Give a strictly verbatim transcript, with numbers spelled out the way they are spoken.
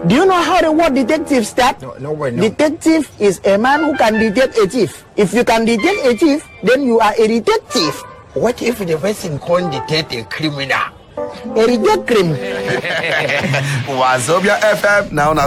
Do you know how the word detective starts? No, no way, no. Detective is a man who can detect a thief. If you can detect a thief, then you are a detective. What if the person can't detect a criminal? A detective. Wazobia F M now.